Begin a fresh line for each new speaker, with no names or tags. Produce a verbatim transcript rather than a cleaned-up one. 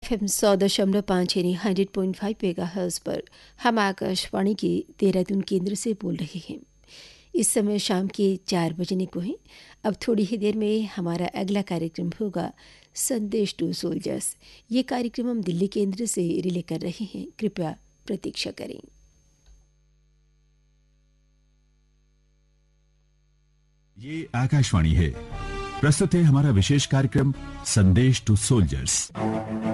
F M सौ दशमलव पाँच यानी hundred point five mega hertz पर हम आकाशवाणी के देहरादून केंद्र से बोल रहे हैं। इस समय शाम के चार बजने को है। अब थोड़ी ही देर में हमारा अगला कार्यक्रम होगा संदेश टू सोल्जर्स। ये कार्यक्रम हम दिल्ली केंद्र से रिले कर रहे हैं, कृपया प्रतीक्षा करें।
ये आकाशवाणी है। प्रस्तुत है हमारा विशेष कार्यक्रम संदेश टू सोल्जर्स।